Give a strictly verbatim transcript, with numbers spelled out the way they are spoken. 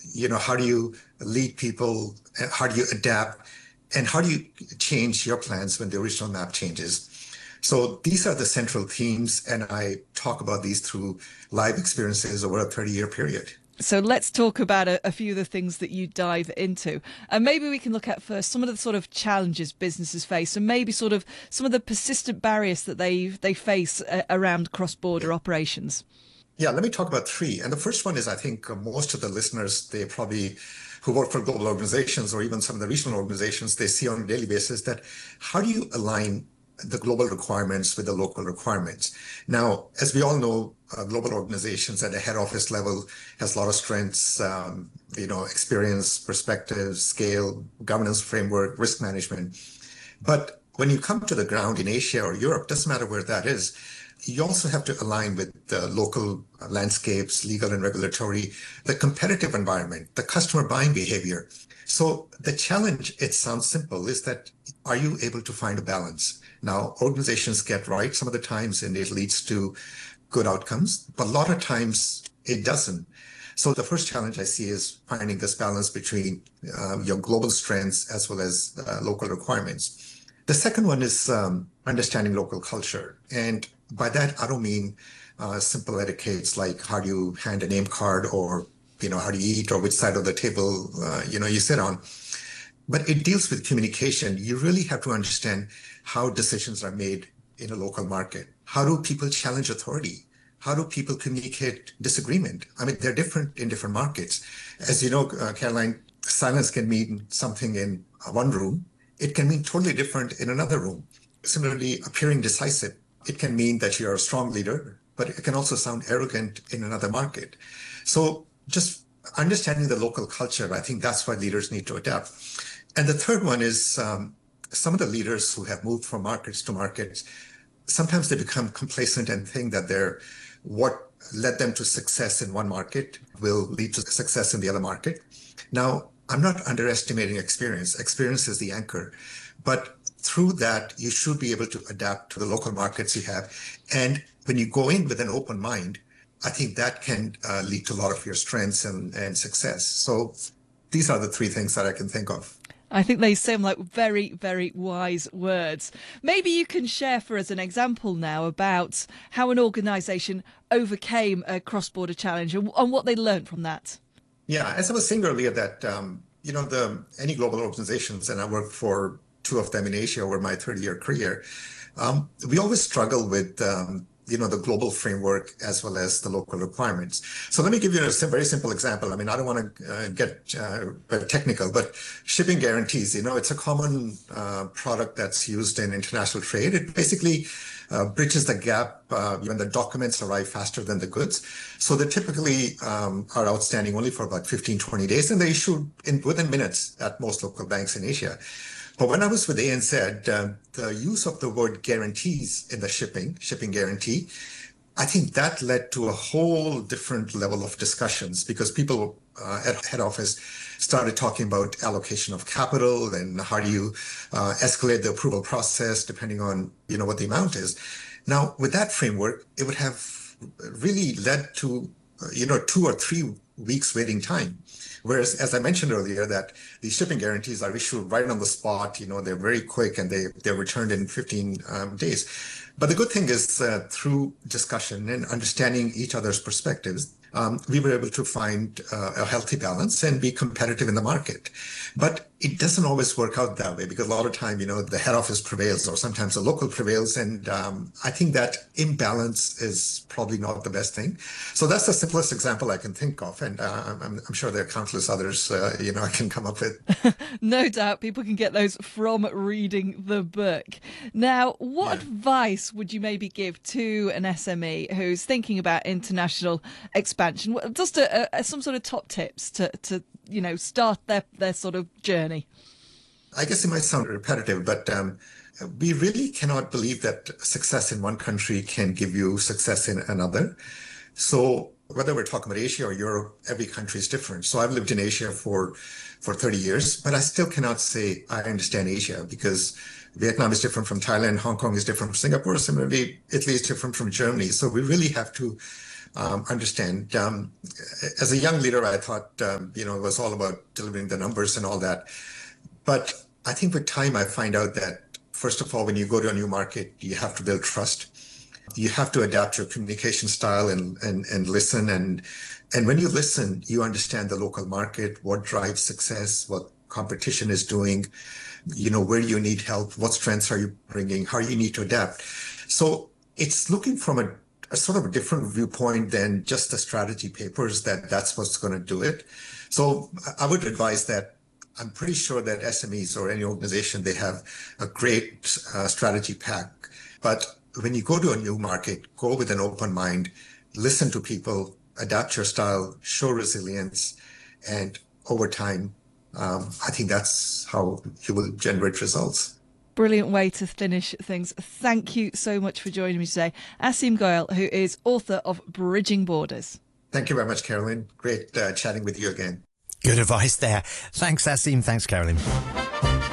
you know, how do you lead people? uh, How do you adapt? And how do you change your plans when the original map changes? So these are the central themes, and I talk about these through live experiences over a thirty year period. So let's talk about a, a few of the things that you dive into. And maybe we can look at first some of the sort of challenges businesses face and maybe sort of some of the persistent barriers that they they face uh, around cross-border operations. Yeah, let me talk about three. And the first one is I think uh, most of the listeners, they probably who work for global organizations or even some of the regional organizations, they see on a daily basis that how do you align the global requirements with the local requirements? Now, as we all know, uh, global organizations at the head office level has a lot of strengths, um, you know, experience, perspective, scale, governance framework, risk management. But when you come to the ground in Asia or Europe, doesn't matter where that is, you also have to align with the local landscapes, legal and regulatory, the competitive environment, the customer buying behavior. So the challenge, it sounds simple, is that are you able to find a balance? Now, organizations get right some of the times and it leads to good outcomes, but a lot of times it doesn't. So the first challenge I see is finding this balance between uh, your global strengths as well as uh, local requirements. The second one is um, understanding local culture. And by that, I don't mean uh, simple etiquettes like how do you hand a name card or, you know, how do you eat or which side of the table, uh, you know, you sit on. But it deals with communication. You really have to understand how decisions are made in a local market. How do people challenge authority? How do people communicate disagreement? I mean, they're different in different markets. As you know, uh, Caroline, silence can mean something in one room. It can mean totally different in another room. Similarly, appearing decisive, it can mean that you're a strong leader, but it can also sound arrogant in another market. So just understanding the local culture, I think that's why leaders need to adapt. And the third one is um, some of the leaders who have moved from markets to markets, sometimes they become complacent and think that they're what led them to success in one market will lead to success in the other market. Now, I'm not underestimating experience. Experience is the anchor. But through that, you should be able to adapt to the local markets you have. And when you go in with an open mind, I think that can uh, lead to a lot of your strengths and, and success. So these are the three things that I can think of. I think they seem like very, very wise words. Maybe you can share for us an example now about how an organisation overcame a cross-border challenge and, and what they learned from that. Yeah, as I was saying earlier, that um, you know, the any global organizations, and I worked for two of them in Asia over my thirty year career. Um, we always struggle with um, you know, the global framework as well as the local requirements. So let me give you a sim- very simple example. I mean, I don't want to uh, get uh, very technical, but shipping guarantees, you know, it's a common uh, product that's used in international trade. It basically uh, bridges the gap uh, when the documents arrive faster than the goods. So they typically um, are outstanding only for about fifteen, twenty days, and they issue in within minutes at most local banks in Asia. But when I was with A N Z, uh, the use of the word guarantees in the shipping, shipping guarantee, I think that led to a whole different level of discussions because people uh, at head office started talking about allocation of capital and how do you uh, escalate the approval process depending on, you know, what the amount is. Now, with that framework, it would have really led to, uh, you know, two or three weeks waiting time. Whereas, as I mentioned earlier, that these shipping guarantees are issued right on the spot. You know, they're very quick and they they're returned in fifteen um, days. But the good thing is, uh, through discussion and understanding each other's perspectives, um, we were able to find uh, a healthy balance and be competitive in the market. But it doesn't always work out that way because a lot of time, you know, the head office prevails or sometimes the local prevails. And um, I think that imbalance is probably not the best thing. So that's the simplest example I can think of. And uh, I'm, I'm sure there are countless others, uh, you know, I can come up with. No doubt people can get those from reading the book. Now, what Yeah. advice would you maybe give to an S M E who's thinking about international expansion? What- Just a, a, some sort of top tips to, to you know, start their, their sort of journey. I guess it might sound repetitive, but um, we really cannot believe that success in one country can give you success in another. So whether we're talking about Asia or Europe, every country is different. So I've lived in Asia for for thirty years, but I still cannot say I understand Asia because Vietnam is different from Thailand, Hong Kong is different from Singapore, similarly, Italy is different from Germany. So we really have to um, understand. Um, as a young leader, I thought, um, you know, it was all about delivering the numbers and all that. But I think with time, I find out that, first of all, when you go to a new market, you have to build trust. You have to adapt your communication style and, and, and listen. And, and when you listen, you understand the local market, what drives success, what competition is doing, you know, where you need help, what strengths are you bringing, how you need to adapt. So it's looking from a, a sort of a different viewpoint than just the strategy papers that that's what's going to do it. So I would advise that. I'm pretty sure that S M Es or any organization, they have a great uh, strategy pack. But when you go to a new market, go with an open mind, listen to people, adapt your style, show resilience, and over time, um, I think that's how you will generate results. Brilliant way to finish things. Thank you so much for joining me today. Aseem Goyal, who is author of Bridging Borders. Thank you very much, Carolyn. Great uh, chatting with you again. Good advice there. Thanks, Aseem. Thanks, Carolyn.